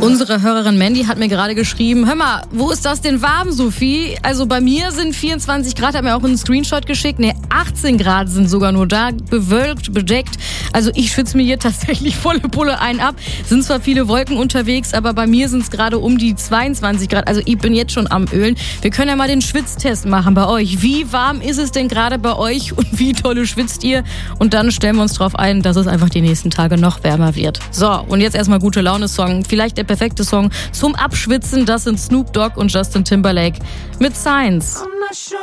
Unsere Hörerin Mandy hat mir gerade geschrieben, hör mal, wo ist das denn warm, Sophie? Also bei mir sind 24 Grad, hat mir auch einen Screenshot geschickt. 18 Grad sind sogar nur da, bewölkt, bedeckt. Also ich schwitze mir hier tatsächlich volle Pulle einen ab. Sind zwar viele Wolken unterwegs, aber bei mir sind es gerade um die 22 Grad. Also ich bin jetzt schon am Ölen. Wir können ja mal den Schwitztest machen bei euch. Wie warm ist es denn gerade bei euch und wie dolle schwitzt ihr? Und dann stellen wir uns darauf ein, dass es einfach die nächsten Tage noch wärmer wird. So, und jetzt erstmal gute Laune-Song. Vielleicht der perfekte Song zum Abschwitzen. Das sind Snoop Dogg und Justin Timberlake mit Science.